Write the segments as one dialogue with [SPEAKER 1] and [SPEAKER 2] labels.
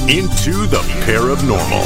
[SPEAKER 1] into the paranormal.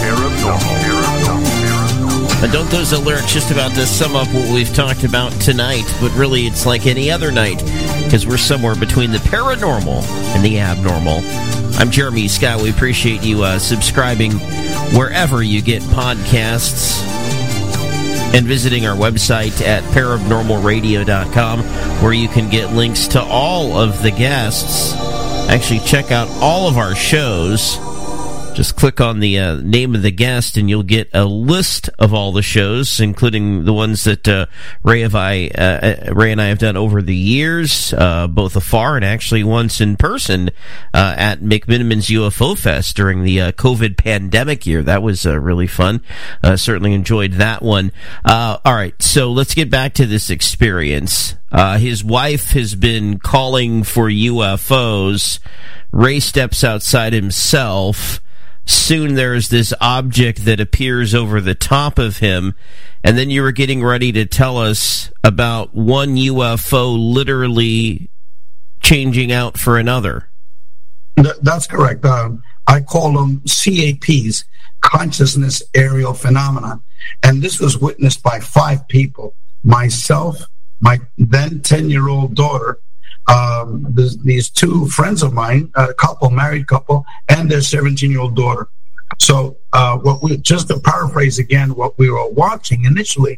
[SPEAKER 2] And don't those lyrics just about to sum up what we've talked about tonight? But really, it's like any other night, because we're somewhere between the paranormal and the abnormal. I'm Jeremy Scott. We appreciate you subscribing wherever you get podcasts and visiting our website at paranormalradio.com, where you can get links to all of the guests. Actually, check out all of our shows. Just click on the name of the guest, and you'll get a list of all the shows, including the ones that Ray and I have done over the years, both afar and actually once in person at McMiniman's UFO Fest during the COVID pandemic year. That was really fun. Certainly enjoyed that one. All right, so let's get back to this experience. His wife has been calling for UFOs. Ray steps outside himself. Soon there's this object that appears over the top of him, and then you were getting ready to tell us about one UFO literally changing out for another.
[SPEAKER 3] That's correct. I call them CAPs, Consciousness Aerial Phenomena, and this was witnessed by 5 people. Myself, my then 10-year-old daughter, these 2 friends of mine, a married couple, and their 17-year-old daughter. So just to paraphrase again, what we were watching initially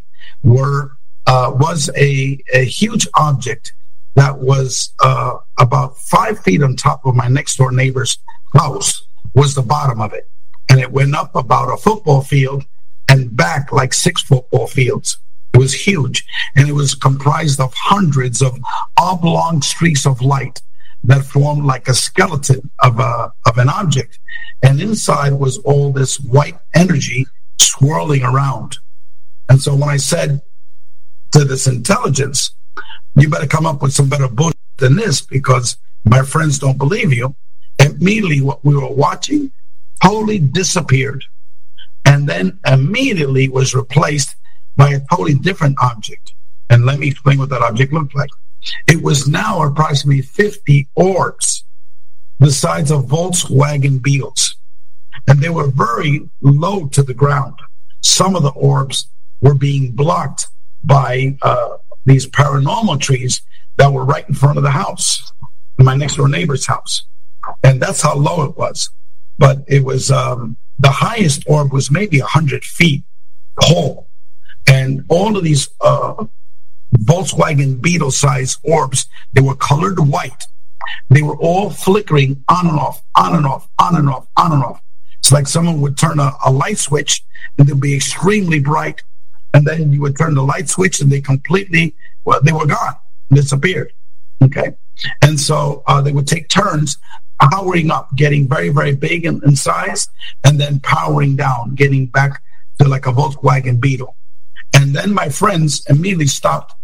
[SPEAKER 3] was a huge object that was about 5 feet on top of my next door neighbor's house, was the bottom of it. And it went up about a football field and back like 6 football fields. It was huge, and it was comprised of hundreds of oblong streaks of light that formed like a skeleton of an object. And inside was all this white energy swirling around. And so when I said to this intelligence, you better come up with some better bullshit than this, because my friends don't believe you, immediately what we were watching totally disappeared, and then immediately was replaced by a totally different object. And let me explain what that object looked like. It was now approximately 50 orbs the size of Volkswagen Beetles, and they were very low to the ground. Some of the orbs were being blocked by these paranormal trees that were right in front of the house, my next door neighbor's house. And that's how low it was. But it was, the highest orb was maybe 100 feet tall. And all of these Volkswagen Beetle-sized orbs, they were colored white. They were all flickering on and off, on and off, on and off, on and off. It's like someone would turn a light switch, and they'd be extremely bright, and then you would turn the light switch, and they were gone, disappeared. Okay? And so they would take turns powering up, getting very, very big in size, and then powering down, getting back to like a Volkswagen Beetle. And then my friends immediately stopped